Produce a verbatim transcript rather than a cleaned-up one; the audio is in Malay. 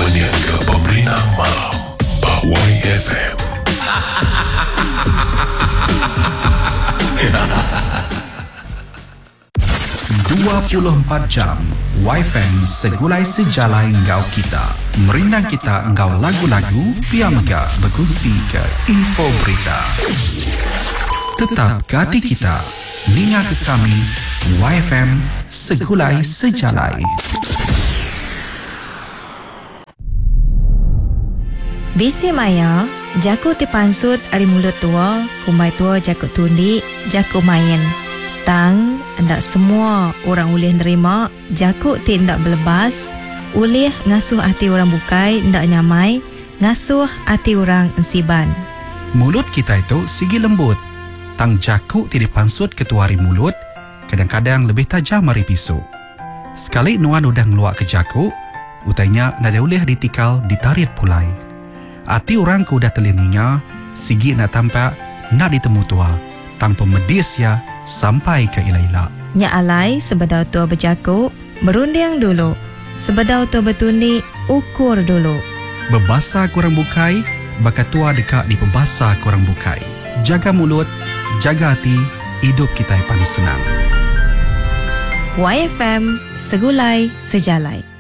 Meniaga Pemerintah Malam Pawai F M. dua puluh empat jam Y F M segulai sejalai engkau kita. Merinang kita engkau lagu-lagu Pia Mega berkongsi ke info berita. Tetap ke hati kita. Ninga ke kami Y F M segulai sejalai. Bisi Maya, jaku ti pansut ari mulut tua, kumbai tua jaku tundi, jaku main. Tang, hendak semua orang ulih nerima, jaku ti hendak belebas, ulih ngasuh hati orang bukai, hendak nyamai, ngasuh hati orang ensiban. Mulut kita itu sigi lembut. Tang jaku ti dipansut ketua hari mulut, kadang-kadang lebih tajam dari pisau. Sekali nuan udah ngeluak ke jaku, utainya nada ulih ditikal ditarit pulai. Hati orang ku dah telinginya, sigi nak tampak, nak ditemu tua, tanpa medis ya, sampai ke ila-ila. Nya alai sebedau tua berjaku, berunding dulu. Sebedau tua bertundi, ukur dulu. Berbasa kurang bukai, bakat tua dekat di pembasa kurang bukai. Jaga mulut, jaga hati, hidup kita yang paling senang. Y F M, segulai sejalai.